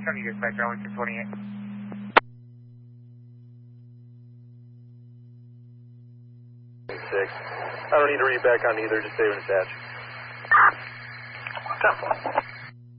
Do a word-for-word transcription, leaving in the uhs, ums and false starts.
County Dispatcher, one two twenty-eight. Six. I don't need to read back on either, just save and attach. ten four.